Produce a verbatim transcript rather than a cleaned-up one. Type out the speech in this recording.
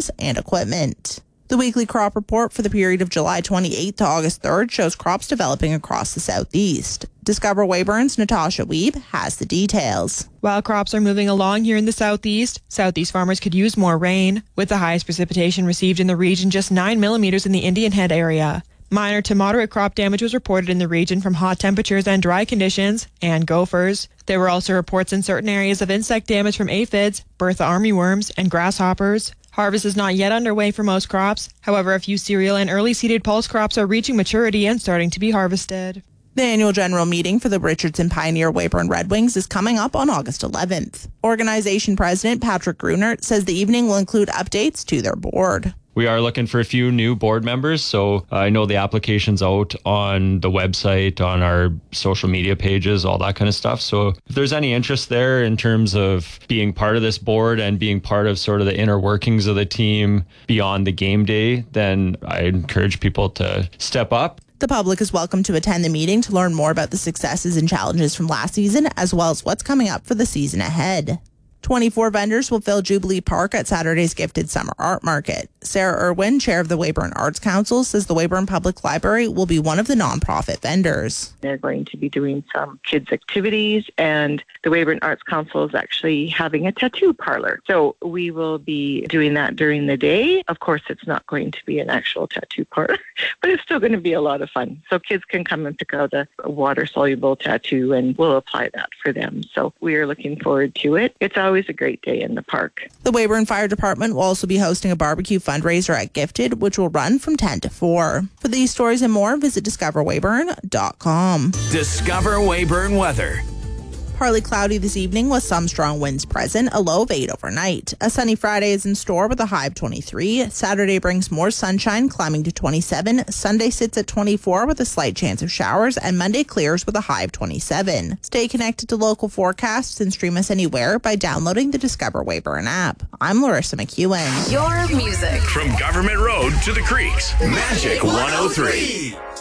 farms and equipment. The weekly crop report for the period of July twenty-eighth to August third shows crops developing across the southeast. Discover Weyburn's Natasha Wiebe has the details. While crops are moving along here in the southeast, southeast farmers could use more rain, with the highest precipitation received in the region just nine millimeters in the Indian Head area. Minor to moderate crop damage was reported in the region from hot temperatures and dry conditions, and gophers. There were also reports in certain areas of insect damage from aphids, Bertha armyworms, and grasshoppers. Harvest is not yet underway for most crops. However, a few cereal and early seeded pulse crops are reaching maturity and starting to be harvested. The annual general meeting for the Richardson Pioneer Weyburn Red Wings is coming up on August eleventh. Organization President Patrick Grunert says the evening will include updates to their board. We are looking for a few new board members, so I know the application's out on the website, on our social media pages, all that kind of stuff. So if there's any interest there in terms of being part of this board and being part of sort of the inner workings of the team beyond the game day, then I encourage people to step up. The public is welcome to attend the meeting to learn more about the successes and challenges from last season, as well as what's coming up for the season ahead. twenty-four vendors will fill Jubilee Park at Saturday's Gifted Summer Art Market. Sarah Irwin, chair of the Weyburn Arts Council, says the Weyburn Public Library will be one of the nonprofit vendors. They're going to be doing some kids' activities, and the Weyburn Arts Council is actually having a tattoo parlor. So we will be doing that during the day. Of course, it's not going to be an actual tattoo parlor, but it's still going to be a lot of fun. So kids can come and pick out a water-soluble tattoo, and we'll apply that for them. So we are looking forward to it. It's always a great day in the park. The Weyburn Fire Department will also be hosting a barbecue fundraiser at Gifted, which will run from ten to four. For these stories and more, visit discover weyburn dot com. Discover Weyburn weather. Partly cloudy this evening with some strong winds present, a low of eight overnight. A sunny Friday is in store with a high of twenty-three. Saturday brings more sunshine, climbing to twenty-seven. Sunday sits at twenty-four with a slight chance of showers, and Monday clears with a high of twenty-seven. Stay connected to local forecasts and stream us anywhere by downloading the Discover Weyburn app. I'm Larissa McEwen. Your music. From Government Road to the Creeks. Magic one oh three.